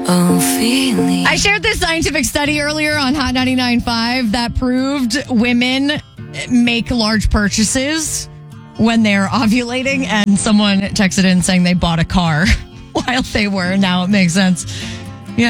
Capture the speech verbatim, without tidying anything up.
Oh, feeling. I shared this scientific study earlier on Hot ninety-nine point five that proved women make large purchases when they're ovulating, and someone texted in saying they bought a car while they were. Now it makes sense.